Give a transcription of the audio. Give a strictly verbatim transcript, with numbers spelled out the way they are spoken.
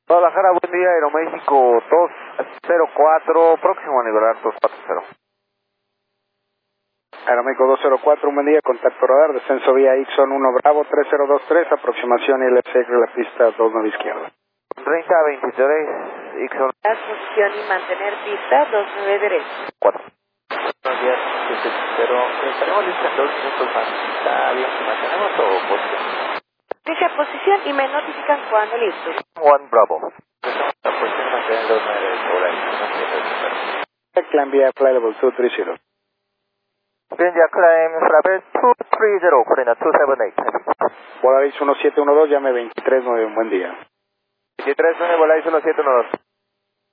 Guadalajara, buen día, Aeroméxico dos cero cuatro, próximo a nivelar dos cuatro cero. Aeroméxico dos cero cuatro, un buen día, contacto radar, descenso vía Ixon uno Bravo tres cero dos tres, aproximación I L S de la pista dos nueve izquierda. treinta veintitrés, Ixon. Posición y mantener pista dos nueve derecha. cuatro. Buenos días, pero estaremos listos en dos minutos más. ¿Está bien si mantenemos o posición? Fija posición y me notifican cuando listo. One Bravo. La posición y mantener dos nueve derecha, hola, no Climb vía Fly Level dos tres cero. India climb level dos tres cero, coordinate dos siete ocho. Volaris uno siete uno dos, llame veintitrés nueve, un buen día. veintitrés nueve, Volaris uno siete uno dos.